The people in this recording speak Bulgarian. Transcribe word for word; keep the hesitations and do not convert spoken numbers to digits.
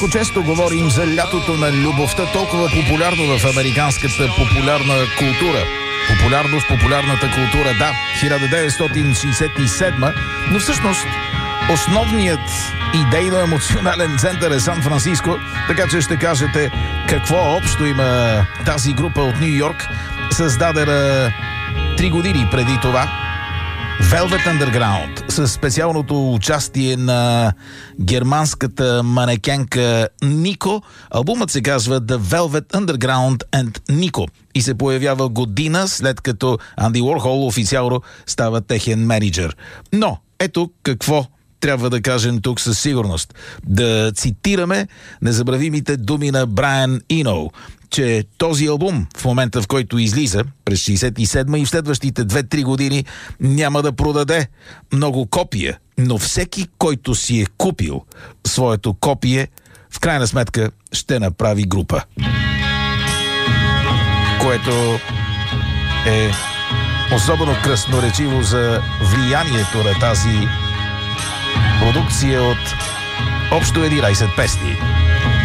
Леко често говорим за лятото на любовта, толкова популярно в американската популярна култура. Популярно в популярната култура, да, хиляда деветстотин шейсет и седма, но всъщност основният идейно-емоционален център е Сан-Франциско, така че ще кажете какво общо има тази група от Ню Йорк, създадена три години преди това. Velvet Underground, със специалното участие на германската манекенка Нико. Албумът се казва The Velvet Underground and Nico и се появява година след като Анди Уорхол официално става техен менеджер. Но ето какво трябва да кажем тук със сигурност. Да цитираме незабравимите думи на Брайан Ино, че този албум в момента, в който излиза през шейсет и седма и в следващите две-три години няма да продаде много копия, но всеки, който си е купил своето копие, в крайна сметка ще направи група. Което е особено красноречиво за влиянието на тази продукция от общо единайсет песни.